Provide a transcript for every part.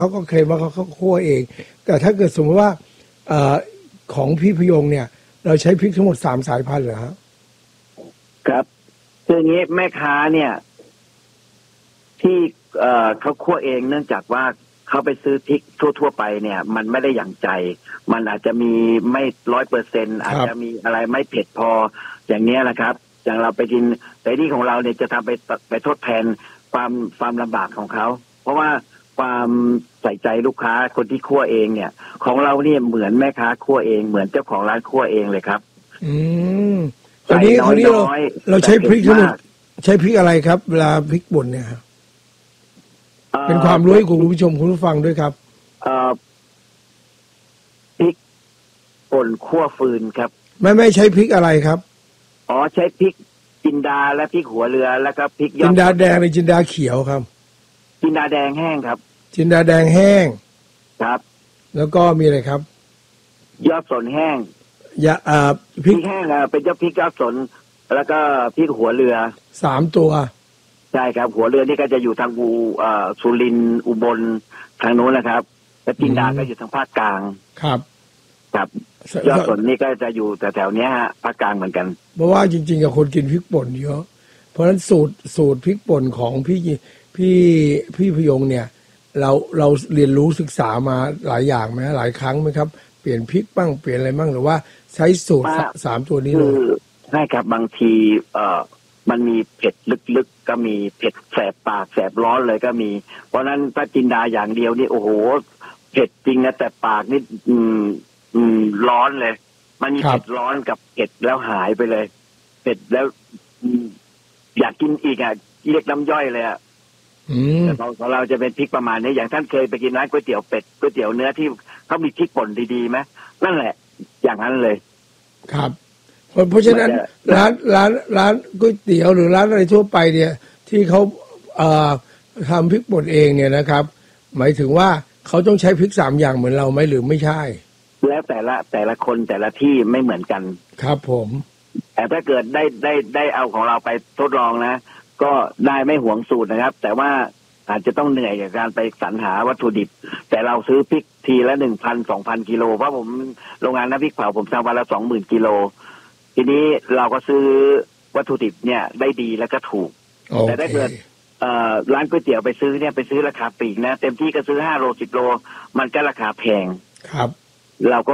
เขาก็เคลมว่าเขาคั่วเองแต่ถ้าเกิดสมมติว่าของพี่พยงเนี่ยเราใช้พริกทั้งหมด3 สายพันธุ์เหรอครับครับคืออย่างนี้แม่ค้าเนี่ยที่เขาคั่วเองเนื่องจากว่าเขาไปซื้อพริกทั่วไปเนี่ยมันไม่ได้อย่างใจมันอาจจะมีไม่100%อาจจะมีอะไรไม่เผ็ดพออย่างนี้แหละครับอย่างเราไปกินแต่ที่ของเราเนี่ยจะทำไปทดแทนความลำบากของเขาเพราะว่าความใส่ใจลูกค้าคนที่คั่วเองเนี่ยของเราเนี่ยเหมือนแม่ค้าคั่วเองเหมือนเจ้าของร้านคั่วเองเลยครับตอนนี้เราใช้พริกทั้งหมดใช้พริกอะไรครับเวลาพริกป่นเนี่ยครับเป็นความรู้ให้คุณผู้ชมคุณผู้ฟังด้วยครับพริกป่นคั่วฟืนครับไม่ใช้พริกอะไรครับอ๋อใช้พริกจินดาและพริกหัวเรือแล้วก็พริกจินดาแดงหรือจินดาเขียวครับจินดาแดงแห้งครับจินดาแดงแห้งครับแล้วก็มีอะไรครับยอดสนแห้งพริกแห้งเป็นพริกยอดสนแล้วก็พริกหัวเรือ 3 ตัวใช่ครับหัวเรือนี่ก็จะอยู่ทางสุรินทร์อุบลทางโน้นนะครับและจินดาก็อยู่ทางภาคกลางครับยอดสนนี่ก็จะอยู่แถวๆนี้ฮะภาคกลางเหมือนกันเพราะว่าจริงๆกับคนกินพริกป่นเยอะเพราะฉะนั้นสูตรพริกป่นของพี่พยงเนี่ยเราเรียนรู้ศึกษามาหลายอย่างไหมหลายครั้งไหมครับเปลี่ยนพริกบ้างเปลี่ยนอะไรบ้างหรือว่าใช้สูตร3 ตัวนี้เลยใช่ครับบางทีมันมีเผ็ดลึกๆก็มีเผ็ดแสบปากแสบร้อนเลยก็มีเพราะนั้นถ้าจินดาอย่างเดียวนี่โอ้โหเผ็ดจริงนะแต่ปากนี่ร้อนเลยมันมีเผ็ดร้อนกับเผ็ดแล้วหายไปเลยเผ็ดแล้วอยากกินอีกเรียกน้ำย่อยเลยแต่ของเราจะเป็นพริกประมาณนี้อย่างท่านเคยไปกินร้านก๋วยเตี๋ยวเป็ดก๋วยเตี๋ยวเนื้อที่เขามีพริกป่นดีๆไหมนั่นแหละอย่างนั้นเลยครับเพราะฉะนั้นร้านก๋วยเตี๋ยวหรือร้านอะไรทั่วไปเนี่ยที่เขาทำพริกป่นเองเนี่ยนะครับหมายถึงว่าเขาต้องใช้พริก3 อย่างเหมือนเราไหมหรือไม่ใช่แล้วแต่ละคนแต่ละที่ไม่เหมือนกันครับผมแต่ถ้าเกิดได้เอาของเราไปทดลองนะก็ได้ไม่หวงสูตรนะครับแต่ว่าอาจจะต้องเหนื่อยกับการไปสรรหาวัตถุดิบแต่เราซื้อพริกทีละ 1,000-2,000 กิโลเพราะผมโรงงานน้ำพริกเผาผมทำวันละ 20,000 กิโลทีนี้เราก็ซื้อวัตถุดิบเนี่ยได้ดีแล้วก็ถูกแต่ถ้าเกิดร้านก๋วยเตี๋ยวไปซื้อเนี่ยไปซื้อราคาปลีกนะเต็มที่ก็ซื้อ5 โล 10 โลมันก็ราคาแพงครับเราก็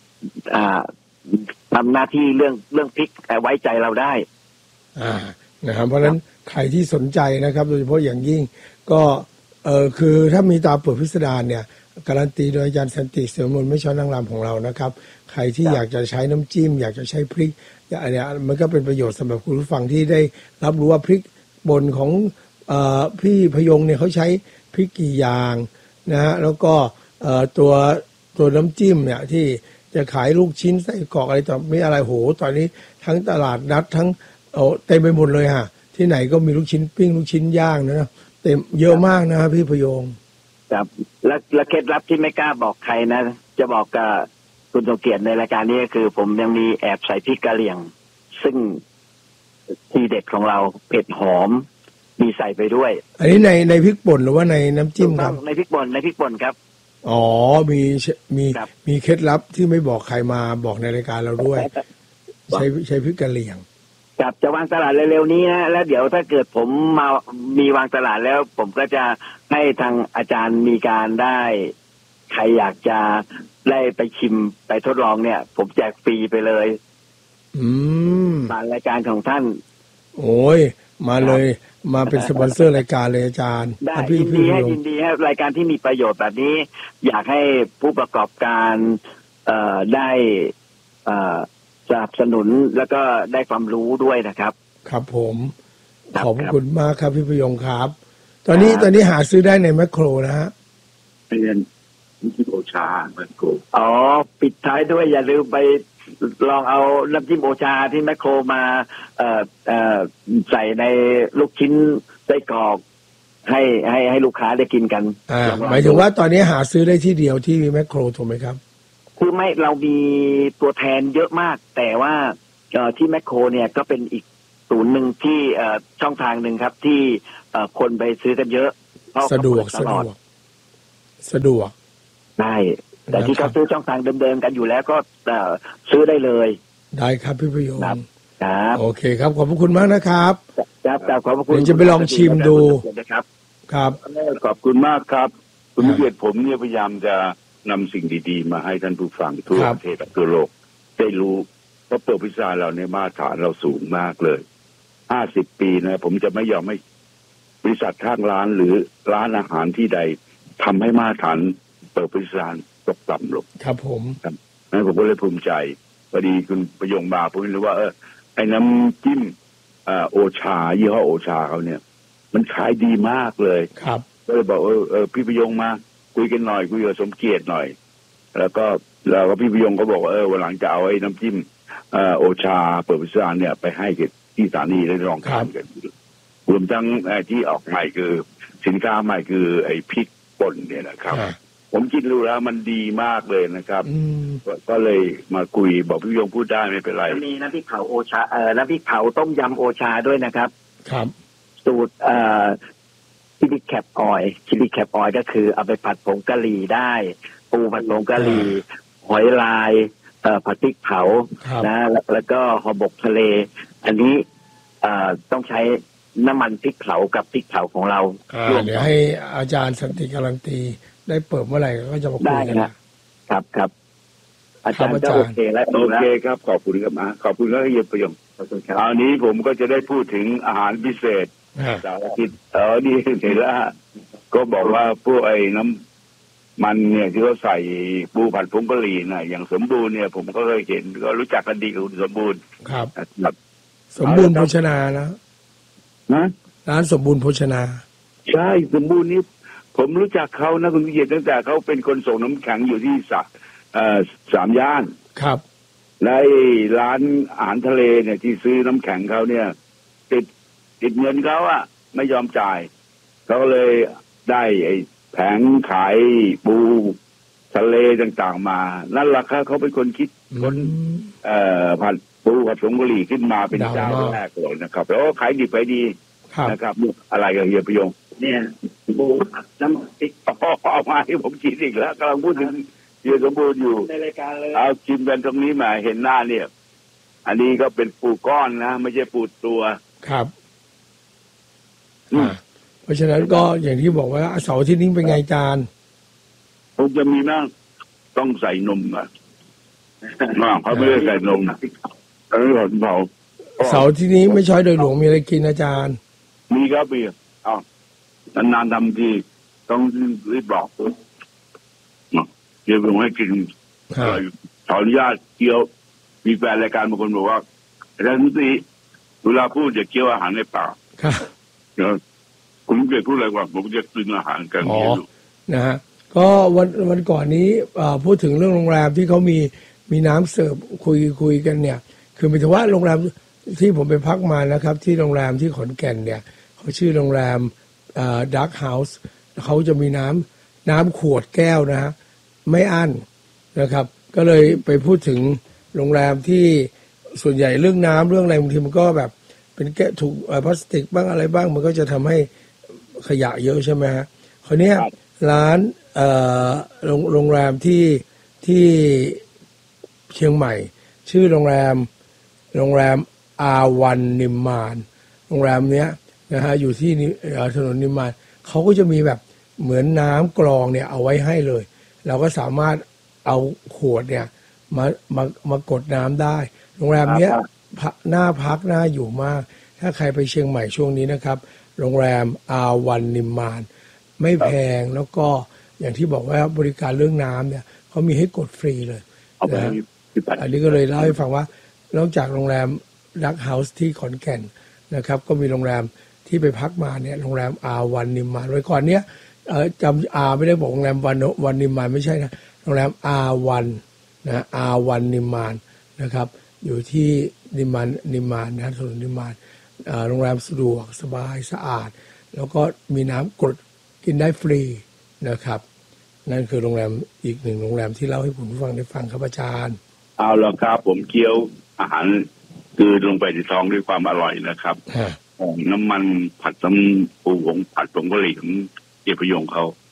ทำหน้าที่เรื่องพริกไว้ใจเราได้นะครับเพราะฉะนั้นใครที่สนใจนะครับโดยเฉพาะอย่างยิ่งก็คือถ้ามีตาเปิดพิสดารเนี่ยการันตีโดยอาจารย์สันติเสือมนไม่ช้อนนางรำของเรานะครับใครที่อยากจะใช้น้ำจิ้มอยากจะใช้พริกเนี่ยมันก็เป็นประโยชน์สำหรับคุณผู้ฟังที่ได้รับรู้ว่าพริกป่นของพี่พยงเนี่ยเขาใช้พริกกี่อย่างนะฮะแล้วก็ตัวน้ำจิ้มเนี่ยที่จะขายลูกชิ้นไส้กรอกอะไรต่อไม่อะไรโหตอนนี้ทั้งตลาดนัดทั้งเต็มไปหมดเลยฮะที่ไหนก็มีลูกชิ้นปิ้งลูกชิ้นย่างนะเต็มเยอะมากนะครับพี่พยงครับและเคล็ดลับที่ไม่กล้าบอกใครนะจะบอกกับคุณสมเกียรติในรายการนี้ก็คือผมยังมีแอบใส่พริกกะเหรี่ยงซึ่งทีเด็ดของเราเผ็ดหอมมีใส่ไปด้วยอันนี้ในพริกป่นหรือว่าในน้ำจิ้มครับในพริกป่นครับอ๋อมีเคล็ดลับที่ไม่บอกใครมาบอกในรายการเราด้วยใช้พริกกะเหรี่ยงกับจะวางตลาดเร็วๆนี้นะแล้วเดี๋ยวถ้าเกิดผมมีวางตลาดแล้วผมก็จะให้ทางอาจารย์มีการได้ใครอยากจะได้ไปชิมไปทดลองเนี่ยผมแจกฟรีไปเลยผ่านรายการของท่านโอ้ยมาเลยมาเป็นสปอนเซอร์รายการเลยอาจารย์ได้ยินดีให้รายการที่มีประโยชน์แบบนี้อยากให้ผู้ประกอบการได้สนับสนุนแล้วก็ได้ความรู้ด้วยนะครับครับผมขอบคุณมากครับพี่พยงครับตอนนี้หาซื้อได้ในแมคโครนะฮะเป็นน้ำจิ้มโอชาแมคโครปิดท้ายด้วยอย่าลืมไปลองเอาน้ำจิ้มโอชาที่แมคโครมาใส่ในลูกชิ้นไส้กรอกให้ลูกค้าได้กินกันหมายถึงว่าตอนนี้หาซื้อได้ที่เดียวที่แมคโครถูกไหมครับคือไม่เรามีตัวแทนเยอะมากแต่ว่าที่แมคโครเนี่ยก็เป็นอีกศูนย์หนึ่งที่ช่องทางหนึ่งครับที่คนไปซื้อกันเยอะสะดวกสะดวกได้แต่ที่เขาซื้อช่องทางเดิมๆกันอยู่แล้วก็ซื้อได้เลยได้ครับพี่ประโยชน์ครับโอเคครับขอบพระคุณมากนะครับครับขอบพระคุณเดี๋ยวจะไปลองชิมดูนะครับครับขอบคุณมากครับคุณวิเวศผมเนี่ยพยายามจะนำสิ่งดีๆมาให้ท่านผู้ฟังทั่วประเทศทั่วโลกได้รู้เพราะเปิดพิซซ่าเราในมาตรฐานเราสูงมากเลย50 ปีนะผมจะไม่ยอมให้บริษัทข้างร้านหรือร้านอาหารที่ใดทำให้มาตรฐานเปิดพิซซ่าตกต่ำลงครับผมนั้นผมก็เลยภูมิใจพอดีคุณประยงมาผมรู้ว่าไอ้น้ำจิ้มโอชายี่ห้อโอชาเขาเนี่ยมันขายดีมากเลยครับก็เลยบอกพี่ประยงมาคุยกันหน่อยคุยกับสมเกียรติหน่อยแล้วก็พี่ประยงก็บอกว่าวันหลังจะเอาไอ้น้ำจิ้มโอชาเปิดพิซซ่าเนี่ยไปให้ที่สถานีได้ลองทานกันรวมทั้งที่ออกใหม่คือสินค้าใหม่คือไอ้พริกป่นเนี่ยนะครับผมคิดรู้แล้วมันดีมากเลยนะครับก็เลยมาคุยบอกพี่ยงพูดได้ไม่เป็นไรมีน้ำพริกเผาโอชาน้ำพริกเผาต้มยำโอชาด้วยนะครับครับสูตรชิลลี่แคปออยล์ก็คือเอาไปผัดผงกะหรี่ได้ปูผัดผงกะหรี่หอยลายผัดพริกเผานะแล้วก็ห่อหมกทะเลอันนี้ต้องใช้น้ำมันพริกเผากับพริกเผาของเราเดี๋ยวให้อาจารย์สันติการันตีได้เปิดเมื่อไหร่ก็จะมาคุยกันครับอาจารย์ก็โอเคแล้วโอเคครับขอบคุณครับขอบคุณครับเยี่ยมประโยชน์คราวนี้ผมก็จะได้พูดถึงอาหารพิเศษเสาร์อาทิตย์นี่เห็นแล้วก็บอกว่าพวกไอ้น้ำมันเนี่ยที่เขาใส่ปูผัดผงกะหรี่น่ะอย่างสมบูรณ์เนี่ยผมก็เคยเห็นก็รู้จักกันดีกับคุณสมบูรณ์ครับสมบูรณ์โภชนานะร้านสมบูรณ์โภชนาใช่สมบูรณ์นี่ผมรู้จักเขานะคุณวิเชียรตั้งแต่เขาเป็นคนส่งน้ำแข็งอยู่ที่สามย่านครับในร้านอาหารทะเลเนี่ยที่ซื้อน้ำแข็งเขาเนี่ยติดเงินเขาอะไม่ยอมจ่ายเขาเลยได้ไอ้แผงขายปูทะเลต่างๆมานั่นแหละครับเขาเป็นคนคิดคนผัดปูผัดผงกะหรี่ขึ้นมาเป็นเจ้าแรกเลยนะครับแล้วขายดีไปดีนะครับอะไรกันเฮียประยงเนี่ยปูผัดน้ำพริกเอามาให้ผมกินอีกแล้วกำลังพูดถึงเฮียสมบูรณ์อยู่ในรายการเลยเอาชิมกันตรงนี้มาเห็นหน้าเนี่ยอันนี้ก็เป็นปูก้อนนะไม่ใช่ปูตัวครับเพราะฉะนั้นก็อย่างที่บอกว่าเสาร์ที่นี้เป็นไงจานผมจะมีนั่งต้องใส่นมอ่ะเขาไม่ได้ใส่นมอันนี้ผมเผาเสาร์ที่นี้ไม่ช้อยโดยหลวงมีอะไรกินอาจารย์มีครับพี่นานๆทำทีต้องรีบบอกเดี๋ยวผมให้กินขออนุญาตเคี้ยวมีแฟนรายการบางคนบอกว่าอาจารย์นุติเวลาพูดอย่าเคี้ยวอาหารในปากเดี๋ยวผมเคยพูดอะไรว่าผมจะกินอาหารกันนะฮะก็วันก่อนนี้พูดถึงเรื่องโรงแรมที่เขามีน้ำเสิร์ฟคุยกันเนี่ยคือหมายถึงว่าโรงแรมที่ผมไปพักมานะครับที่โรงแรมที่ขอนแก่นเนี่ยเขาชื่อโรงแรมDark House เขาจะมีน้ำขวดแก้วนะฮะไม่อั้นนะครับก็เลยไปพูดถึงโรงแรมที่ส่วนใหญ่เรื่องน้ำเรื่องอะไรบางทีมันก็แบบเป็นแก้วถูกพลาสติกบ้างอะไรบ้างมันก็จะทำให้ขยะเยอะใช่ไหมฮะคราวนี้ร้านโรงแรมที่เชียงใหม่ชื่อโรงแรมR1 นิมมานโรงแรมเนี้ยนะฮะอยู่ที่ถนนนิมมานเขาก็จะมีแบบเหมือนน้ำกรองเนี่ยเอาไว้ให้เลยเราก็สามารถเอาขวดเนี่ยมากดน้ำได้โรงแรมเนี้ยน่าพักน่าอยู่มากถ้าใครไปเชียงใหม่ช่วงนี้นะครับโรงแรม R1 นิมมานไม่แพงแล้วก็อย่างที่บอกว่าบริการเรื่องน้ำเนี่ยเขามีให้กดฟรีเลยนะอันนี้ก็เลยเล่าให้ฟังว่านอกจากโรงแรมดักเฮาส์ที่ขอนแก่นนะครับก็มีโรงแรมที่ไปพักมาเนี่ยโรงแรม R1 นิมมานไว้ก่อนเนี้ยจำ R ไม่ได้บอกโรงแรมวันนิมมานไม่ใช่นะโรงแรม R1 นะ R1 นิมมานนะครับอยู่ที่นิมมานนะถนนนิมมานโรงแรมสะดวกสบายสะอาดแล้วก็มีน้ำกดกินได้ฟรีนะครับนั่นคือโรงแรมอีกหนึ่งโรงแรมที่เล่าให้ผมฟังได้ฟังครับอาจารย์เอาละครับผมเคี้ยวอาหารคือลงไปในท้องด้วยความอร่อยนะครับน้ำมันผัดน้ำปูของผัดผงกะหรี่ของเกียรติประยงเขา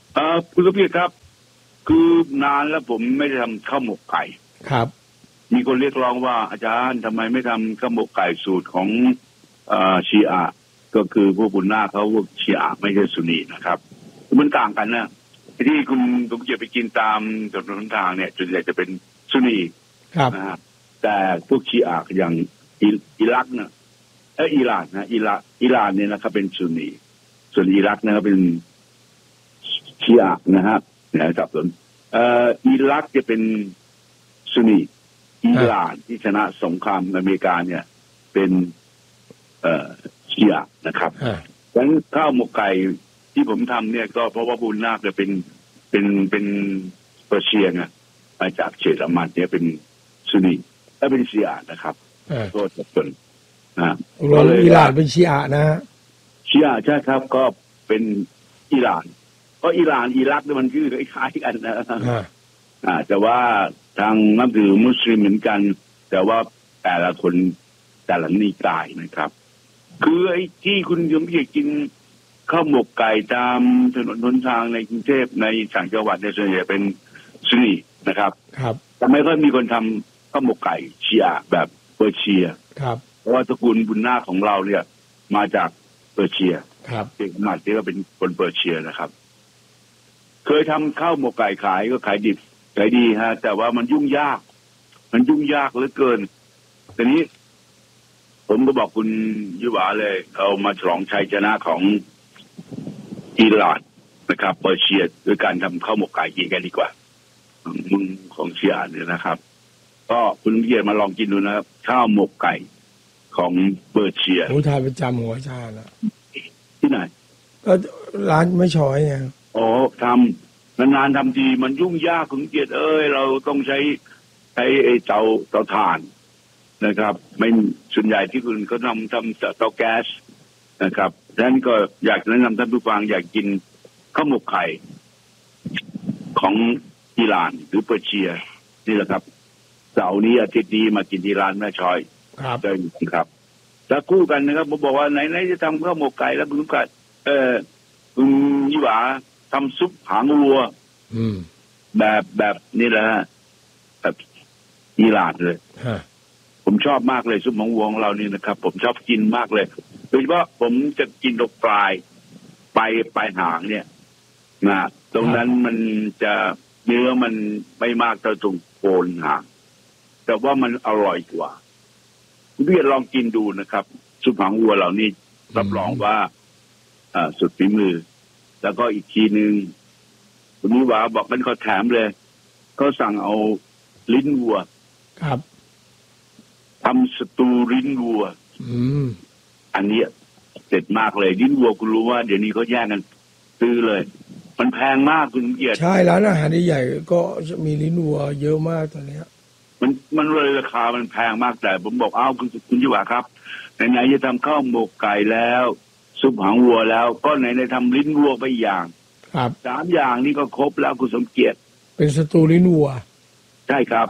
คุณสมเกียรติครับคือนานแล้วผมไม่ได้ทำข้าวหมกไก่ครับมีคนเรียกร้องว่าอาจารย์ทำไมไม่ทำข้าวหมกไก่สูตรของชีอะก็คือพวกบุญนาเขาพวกชีอะไม่ใช่ซุนนีนะครับมันต่างกันนะที่คุณสมเกียรติไปกินตามถนนทางเนี่ยส่วนใหญ่จะเป็นซุนนีนะฮะแต่พวกชีอะอย่างอิรักเนี่ยอิหร่านนะอิหร่านเนี่ยนะครับเป็นซุนนีส่วนอิรักนะครับเป็นชีอะนะครับนะครับส่วนอิรักจะเป็นซุนนีอิหร่านที่ชนะสงครามอเมริกาเนี่ยเป็นชีอะนะครับดังนั้นข้าวหมกไก่ที่ผมทำเนี่ยก็เพราะว่าบุญนาคเนี่ยเป็นเปอร์เซียนะมาจากเชตมันเนี่ยเป็นซุนนีและเป็นชีอะนะครับก็จะเป็นรวมอิหร่านเป็นชีอะนะชีอะใช่ครับก็เป็นอิหร่านเพราะอิหร่านอิรักเนี่ยมันชื่อคล้ายกันนะแต่ว่าทางนับถือมุสลิมเหมือนกันแต่ว่าแต่ละคนแต่ละนิกายนะครับคือไอ้ที่คุณยมเกียรติกินข้าวหมกไก่ตามถนนหนทางในกรุงเทพในต่างจังหวัดเนี่ยส่วนใหญ่เป็นซุนนีนะครับครับแต่ไม่ค่อยมีคนทำข้าวหมกไก่ชีอะแบบเปอร์เซียครับเพราะว่าตระกูลบุญนาคของเราเนี่ยมาจากเปอร์เซียครับเด็กมาที่ก็เป็นคนเปอร์เซียนะครับเคยทำข้าวหมกไก่ขายก็ขายดิบขายดีฮะแต่ว่ามันยุ่งยากเหลือเกินทีนี้ผมก็บอกคุณยุวาเลยเอามาฉลองชัยชนะของอิหร่านนะครับเปอร์เซียด้วยการทำข้าวหมกไก่กินกันดีกว่ามึงของเชียร์เนี่ยนะครับก็คุณเกียรติมาลองกินดูนะครับข้าวหมกไก่ของเปอร์เซียผมทานประจำหัวชานะที่ไหนก็ร้านไม่ช้อยไงอ๋อทำนานๆทำทีมันยุ่งยากคุณเกียรติเราต้องใช้เตาถ่านนะครับไม่ส่วนใหญ่ที่คุณก็ทำเตาแก๊สนะครับดังนั้นก็อยากแนะนำท่านผู้ฟังอยากกินข้าวหมกไข่ของอิหร่านหรือเปอร์เซียนี่แหละครับเสาร์นี้อาทิตย์นี้มากินที่ร้านแม่ชอยครับได้ครับแล้วคู่กันนะครับผมบอกว่าไหนจะทำข้าวหมกไก่แล้วคุณกัดคุณยี่หวาทำซุปหางวัวแบบนี่แหละแบบอิหร่านเลยผมชอบมากเลยซุปหางวัวของเรานี่นะครับผมชอบกินมากเลยโดยเฉพาะผมจะกินตรงปลายหางเนี่ยนะตรงนั้นมันจะเนื้อมันไม่มากเท่าตรงโคนหางแต่ว่ามันอร่อยกว่าคุณพี่ลองกินดูนะครับซุปหางวัวเหล่านี้รับรองว่าสุดฝีมือแล้วก็อีกทีนึงคุณนิวาบอกมันเขาแถมเลยเขาสั่งเอาลิ้นวัวครับทำสตูลิ้นวัวอันนี้เด็ดมากเลยลิ้นวัวคุณรู้ว่าเดี๋ยวนี้เขาแย่งกันซื้อเลยมันแพงมากคุณเกียรติใช่ร้านอาหารใหญ่ก็มีลิ้นวัวเยอะมากตอนนี้มันเลยราคามันแพงมากแต่ผมบอกอ้าวคุณยิ่งว่าครับไหนๆจะทำข้าวหมกไก่แล้วซุปหางวัวแล้วก็ไหนๆทำลิ้นวัวไปอย่างครับ 3อย่างนี้ก็ครบแล้วคุณสมเกียรติเป็นสตูลิ้นวัวใช่ครับ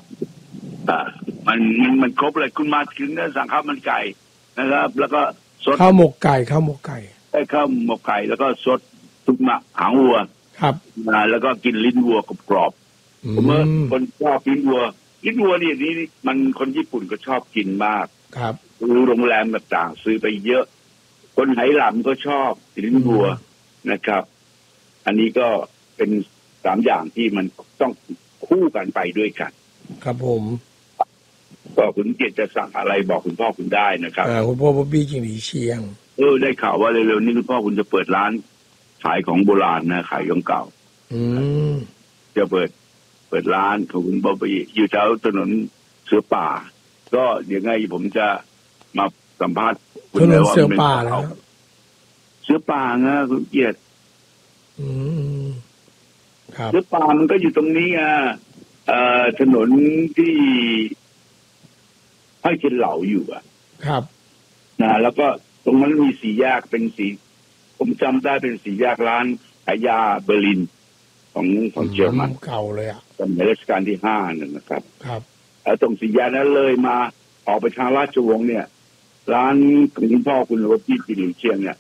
มันครบเลยคุณมาถึงก็สั่งข้าวมันไก่นะครับแล้วก็สดข้าวหมกไก่ได้ข้าวหมกไก่แล้วก็สดซุปหางวัวครับแล้วก็กินลิ้นวัวกรอบๆผมว่าคนชอบลิ้นวัวนี่มันคนญี่ปุ่นก็ชอบกินมากครับโรงแรมต่างๆซื้อไปเยอะคนไหหลำก็ชอบลิ้นวัวนะครับอันนี้ก็เป็น3อย่างที่มันต้องคู่กันไปด้วยกันครับผมก็คุณเกียรติจะสั่งอะไรบอกคุณพ่อคุณได้นะครับคุณพ่อบ๊อบบี้จิงหลีเชียงได้ข่าวว่าเร็วๆนี้คุณพ่อคุณจะเปิดร้านขายของโบราณนะขายของเก่าจะเปิดร้านของคุณบ๊อบบี้อยู่แถวถนนเสือป่าก็เดี๋ยวไงผมจะมาสัมภาษณ์ถนนเสือป่าแล้วเสือป่านะคุณเกียรติครับเสือป่ามันก็อยู่ตรงนี้ถนนที่ให้เชียนเหลาอยู่ครับนะแล้วก็ตรงนั้นมี4 แยกเป็นผมจำได้เป็น4 แยกร้านขายยาเบอร์ลินของเยอรมันเก่าเลยสมัยรัชกาลที่5นั่นนะครับครับแล้วตรง4 แยกนั้นเลยมาออกไปทางราชวงศ์เนี่ยร้านของคุณพ่อคุณโรบี้จิงหลีเชียงเนี่ย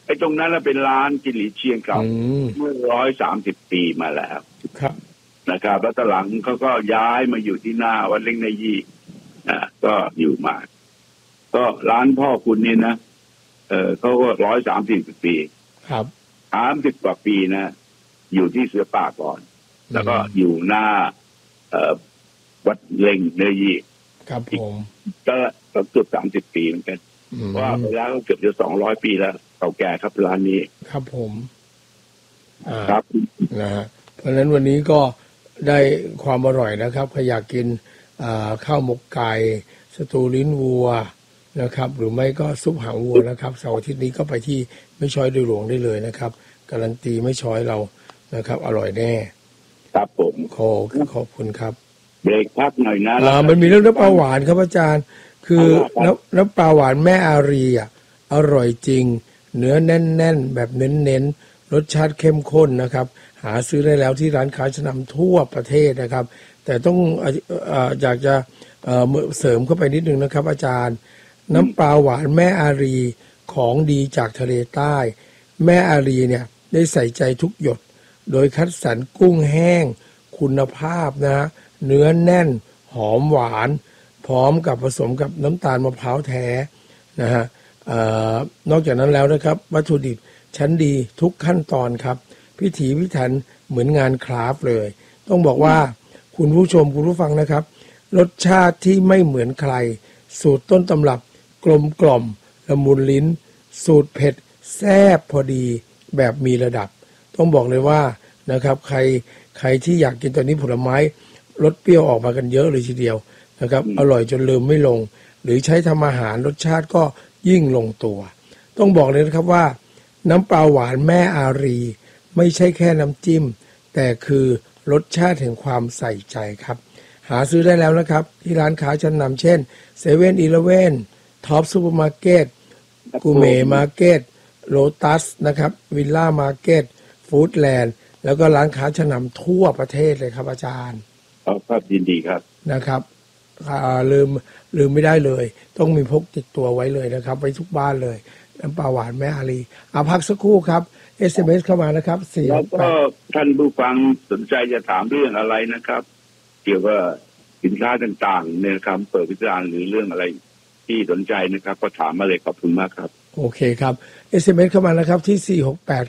อ้ตรงนั้นเป็นร้านจินหลีเชียงเก่าเมื่อ130 ปีมาแล้วครับนะครับแล้วตอนหลังเขาก็ย้ายมาอยู่ที่หน้าวัดเล้งในยี่ก็อยู่มาก็ร้านพ่อคุณนี่นะเขาก็130 ปีครับ 30 กว่าปีนะอยู่ที่เสือป่าก่อนแล้วก็อยู่หน้าวัดเล้งในยี่ครับผมก็เกือบ30 ปีเหมือนกันว่าไปแล้วก็เกือบจะ200 ปีแล้วเก่าแก่ครับร้านนี้ครับผมครับนะฮะเพราะฉะนั้นวันนี้ก็ได้ความอร่อยนะครับใครอยากกินข้าวหมกไก่สตูลิ้นวัวนะครับหรือไม่ก็ซุปหางวัวนะครับเสาร์อาทิตย์นี้ก็ไปที่ไม่ช้อยโดยหลวงได้เลยนะครับการันตีไม่ช้อยเรานะครับอร่อยแน่ครับผมขอบคุณครับเบรกพักหน่อยนะมันมีเรื่องน้ำปลาหวานครับอาจารย์คือน้ำปลาหวานแม่อารีอร่อยจริงเนื้อแน่นๆแบบเน้นๆรสชาติเข้มข้นนะครับหาซื้อได้แล้วที่ร้านค้าชั้นนำทั่วประเทศนะครับแต่ต้องอยากจะเสริมเข้าไปนิดนึงนะครับอาจารย์น้ำปลาหวานแม่อารีของดีจากทะเลใต้แม่อารีเนี่ยได้ใส่ใจทุกหยดโดยคัดสรรกุ้งแห้งคุณภาพนะเนื้อแน่นหอมหวานพร้อมกับผสมกับน้ำตาลมะพร้าวแท้นะฮะนอกจากนั้นแล้วนะครับวัตถุดิบชั้นดีทุกขั้นตอนครับพิถีพิถันเหมือนงานคราฟต์เลยต้องบอกว่าคุณผู้ชมคุณผู้ฟังนะครับรสชาติที่ไม่เหมือนใครสูตรต้นตำรับกลมกล่อมละมุนลิ้นสูตรเผ็ดแซ่บพอดีแบบมีระดับต้องบอกเลยว่านะครับใครที่อยากกินตอนนี้ผลไม้รสเปรี้ยวออกมากันเยอะเลยทีเดียวนะครับอร่อยจนลืมไม่ลงหรือใช้ทำอาหารรสชาติก็ยิ่งลงตัวต้องบอกเลยนะครับว่าน้ำปลาหวานแม่อารีไม่ใช่แค่น้ำจิ้มแต่คือรสชาติแห่งความใส่ใจครับหาซื้อได้แล้วนะครับที่ร้านค้าชั้นนำเช่นเซเว่นอีเลฟเว่นท็อปซูเปอร์มาร์เก็ตกูเม่มาร์เก็ตโลตัสนะครับวิลล่ามาร์เก็ตฟู้ดแลนด์แล้วก็ร้านค้าชั้นนำทั่วประเทศเลยครับอาจารย์ครับยินดีครับนะครับลืมไม่ได้เลยต้องมีพกติดตัวไว้เลยนะครับไว้ทุกบ้านเลยน้ำปลาหวานแม่อารีพักสักครู่ครับ SMS เข้ามานะครับ4 แล้วก็ท่านผู้ฟังสนใจจะถามเรื่องอะไรนะครับเกี่ยวกับสินค้าต่างๆในคำเปิดพิจารณาหรือเรื่องอะไรที่สนใจนะครับก็ถามมาเลยขอบคุณมากครับโอเคครับ SMS เข้ามานะครับที่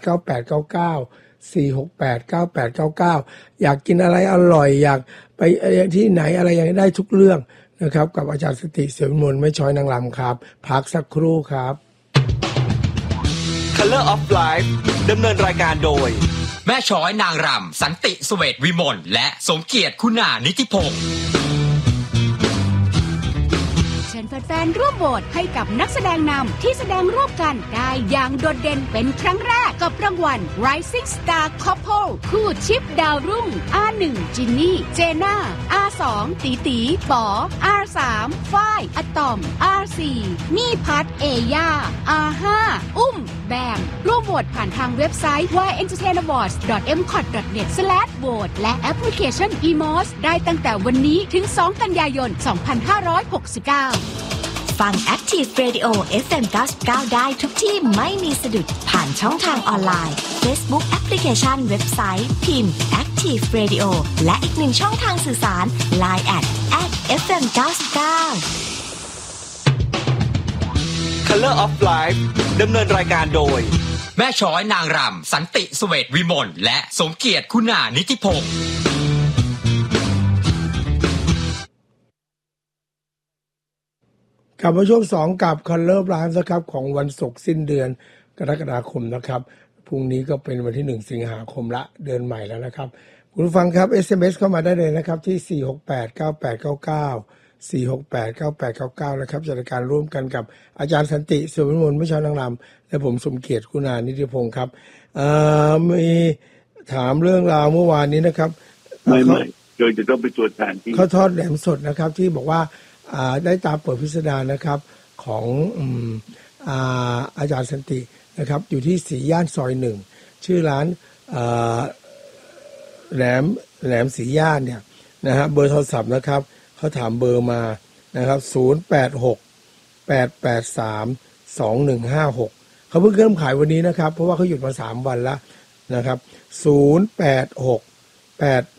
4689899 อยากกินอะไรอร่อยอยากไปที่ไหนอะไรอย่างได้ทุกเรื่องนะครับกับอาจารย์สติเสวิมลไม่ช้อยนางรำครับพักสักครู่ครับ Color of Life ดำเนินรายการโดยแม่ช้อยนางรำสันติเสวตวิมลและสมเกียรติคุณานิติพงศ์แฟนๆร่วมโหวตให้กับนักแสดงนำที่แสดงร่วมกันได้อย่างโดดเด่นเป็นครั้งแรกกับรางวัล Rising Star Couple คู่ชิปดาวรุ่ง R1 จินนี่เจน่า R2 ตีตีป๋อ R3 ฝ้ายอะตอม R4 มี่พัทเอย่า R5 อุ้มแบมร่วมโหวตผ่านทางเว็บไซต์ www.entertainawards.mcot.net/vote และแอปพลิเคชัน eMOS ได้ตั้งแต่วันนี้ถึง2 กันยายน 2569 ฟัง Active Radio FM 99 ได้ทุกที่ไม่มีสะดุดผ่านช่องทางออนไลน์ Facebook แอปพลิเคชันเว็บไซต์พิมพ์ Active Radio และอีกหนึ่งช่องทางสื่อสาร Line @FM 99 Color of Life ดำเนินรายการโดยแม่ช้อยนางรำสันติเสวตวิมลและสมเกียรติคุณานิติพงศ์กลับมาช่วง2กับ Color of Life นะครับของวันศุกร์สิ้นเดือนกรกฎาคมนะครับพรุ่งนี้ก็เป็นวันที่1สิงหาคมละเดือนใหม่แล้วนะครับคุณผู้ฟังครับ SMS เข้ามาได้เลยนะครับที่4689899 นะครับจัดการร่วมกันกับอาจารย์สันติเสวิมลไม่ช้อยนางรำและผมสมเกียรติคุณานิติพงศ์ครับมีถามเรื่องราวเมื่อวานนี้นะครับไม่โดยจะต้องไปตรวจสารที่เขาทอดแหลมสดนะครับที่บอกว่าได้ตามเปิดพิสดารนะครับของอาจารย์สันตินะครับอยู่ที่สีย่านซอย1ชื่อร้านแหลมสีย่านเนี่ยนะฮะเบอร์โทรศัพท์นะครับเขาถามเบอร์มานะครับ086-883-2156 เขาเพิ่งเริ่มขายวันนี้นะครับเพราะว่าเขาหยุดมา3 วันแล้วนะครับ086 8